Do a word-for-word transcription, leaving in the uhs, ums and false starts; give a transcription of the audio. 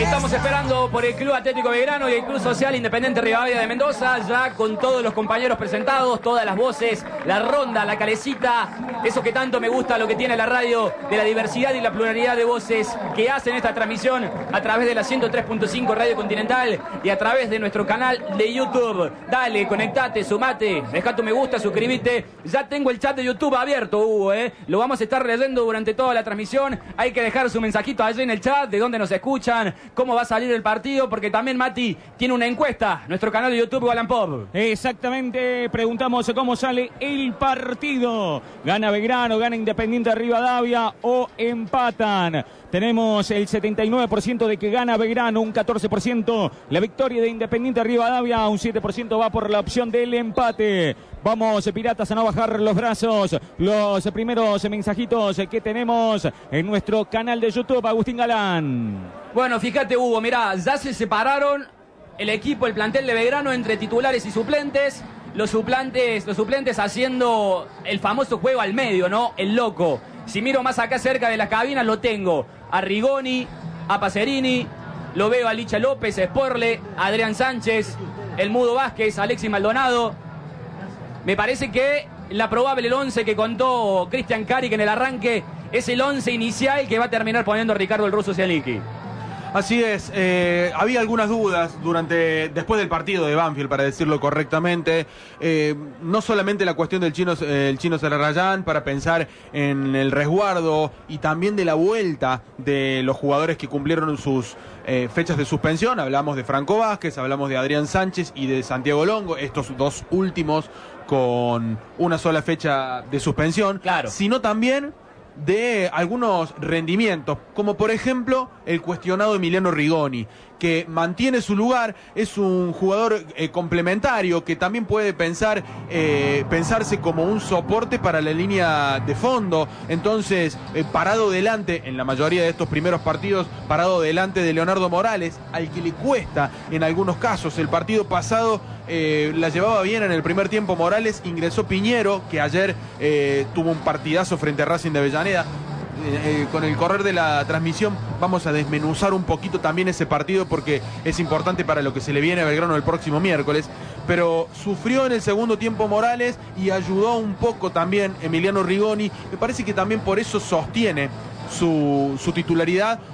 Estamos esperando por el Club Atlético Belgrano y el Club Social Independiente Rivadavia de Mendoza, ya con todos los compañeros presentados, todas las voces, la ronda, la calecita, eso que tanto me gusta, lo que tiene la radio, de la diversidad y la pluralidad de voces que hacen esta transmisión a través de la ciento tres punto cinco Radio Continental y a través de nuestro canal de YouTube. Dale, conectate, sumate, deja tu me gusta, suscríbete. Ya tengo el chat de YouTube abierto, Hugo, ¿eh? Lo vamos a estar leyendo durante toda la transmisión. Hay que dejar su mensajito allí en el chat, de dónde nos escuchan, cómo va a salir el partido, porque también Mati tiene una encuesta, nuestro canal de YouTube Alan Pop. Exactamente, preguntamos cómo sale el partido. ¿Gana Belgrano, gana Independiente Rivadavia o empatan? Tenemos el setenta y nueve por ciento de que gana Belgrano, un catorce por ciento la victoria de Independiente Rivadavia, un siete por ciento va por la opción del empate. Vamos, Piratas, a no bajar los brazos. Los primeros mensajitos que tenemos en nuestro canal de YouTube, Agustín Galán. Bueno, fíjate, Hugo, mirá, ya se separaron el equipo, el plantel de Belgrano entre titulares y suplentes. Los suplentes, los suplentes haciendo el famoso juego al medio, ¿no? El loco. Si miro más acá cerca de las cabinas, lo tengo a Rigoni, a Pacerini, lo veo a Licha López, a Sporle, a Adrián Sánchez, el Mudo Vázquez, a Alexis Maldonado. Me parece que la probable el once que contó Cristian Caric en el arranque es el once inicial que va a terminar poniendo Ricardo el Ruso Cialicchi. Así es, eh, había algunas dudas durante después del partido de Banfield, para decirlo correctamente. Eh, no solamente la cuestión del chino, eh, el chino Sarrayán, para pensar en el resguardo y también de la vuelta de los jugadores que cumplieron sus eh, fechas de suspensión. Hablamos de Franco Vázquez, hablamos de Adrián Sánchez y de Santiago Longo, estos dos últimos con una sola fecha de suspensión. Claro. Sino también de algunos rendimientos, como por ejemplo el cuestionado Emiliano Rigoni, que mantiene su lugar, es un jugador eh, complementario que también puede pensar eh, pensarse como un soporte para la línea de fondo. Entonces, eh, parado delante, en la mayoría de estos primeros partidos, parado delante de Leonardo Morales, al que le cuesta en algunos casos. El partido pasado eh, la llevaba bien en el primer tiempo Morales, ingresó Piñero, que ayer eh, tuvo un partidazo frente a Racing de Avellaneda. Eh, con el correr de la transmisión vamos a desmenuzar un poquito también ese partido, porque es importante para lo que se le viene a Belgrano el próximo miércoles. Pero sufrió en el segundo tiempo Morales y ayudó un poco también Emiliano Rigoni. Me parece que también por eso sostiene su, su titularidad,